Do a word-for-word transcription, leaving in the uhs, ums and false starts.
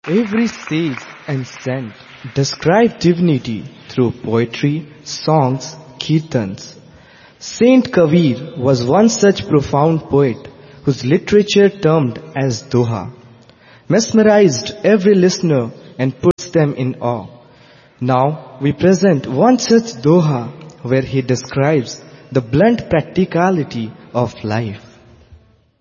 Every sage and saint described divinity through poetry, songs, kirtans. Saint Kabir was one such profound poet whose literature termed as doha mesmerized every listener and puts them in awe. Now we present one such doha where he describes the blunt practicality of life.